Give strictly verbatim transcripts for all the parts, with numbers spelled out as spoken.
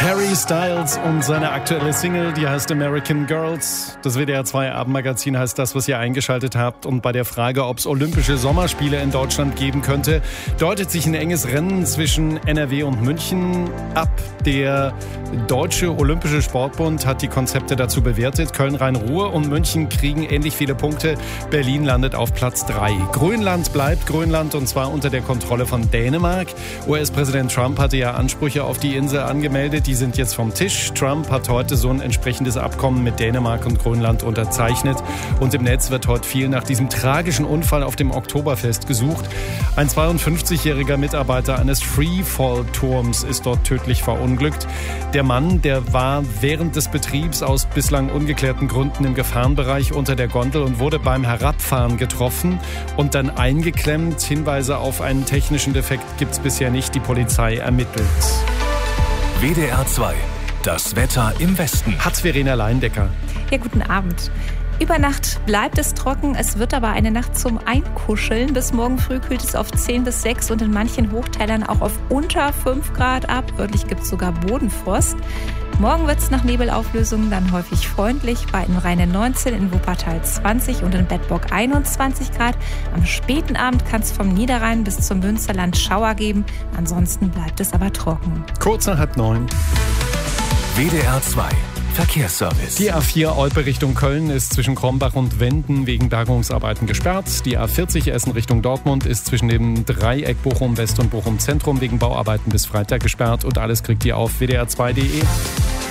Harry Styles und seine aktuelle Single, die heißt American Girls. Das W D R zwei Abendmagazin heißt das, was ihr eingeschaltet habt. Und bei der Frage, ob es Olympische Sommerspiele in Deutschland geben könnte, deutet sich ein enges Rennen zwischen N R W und München ab. Der Deutsche Olympische Sportbund hat die Konzepte dazu bewertet. Köln-Rhein-Ruhr und München kriegen ähnlich viele Punkte. Berlin landet auf Platz drei. Grönland bleibt Grönland, und zwar unter der Kontrolle von Dänemark. U S-Präsident Trump hatte ja Ansprüche auf die Insel angemeldet. Die sind jetzt vom Tisch. Trump hat heute so ein entsprechendes Abkommen mit Dänemark und Grönland unterzeichnet. Und im Netz wird heute viel nach diesem tragischen Unfall auf dem Oktoberfest gesucht. Ein zweiundfünfzigjähriger Mitarbeiter eines Freefall-Turms ist dort tödlich verunglückt. Der Mann, der war während des Betriebs aus bislang ungeklärten Gründen im Gefahrenbereich unter der Gondel und wurde beim Herabfahren getroffen und dann eingeklemmt. Hinweise auf einen technischen Defekt gibt es bisher nicht. Die Polizei ermittelt. W D R zwei. Das Wetter im Westen. Hat Verena Leindecker. Ja, guten Abend. Über Nacht bleibt es trocken, es wird aber eine Nacht zum Einkuscheln. Bis morgen früh kühlt es auf zehn bis sechs und in manchen Hochtälern auch auf unter fünf Grad ab. Örtlich gibt es sogar Bodenfrost. Morgen wird es nach Nebelauflösungen dann häufig freundlich. Bei im Rheine neunzehn, in Wuppertal zwanzig und in Bedburg einundzwanzig Grad. Am späten Abend kann es vom Niederrhein bis zum Münsterland Schauer geben. Ansonsten bleibt es aber trocken. Kurz nach halb neun. W D R zwei. Verkehrsservice. Die A vier Olpe Richtung Köln ist zwischen Krombach und Wenden wegen Bergungsarbeiten gesperrt. Die A vierzig Essen Richtung Dortmund ist zwischen dem Dreieck Bochum West und Bochum Zentrum wegen Bauarbeiten bis Freitag gesperrt. Und alles kriegt ihr auf w d r zwei punkt d e.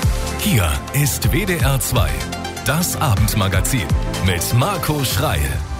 Hier ist W D R zwei, das Abendmagazin mit Marco Schreil.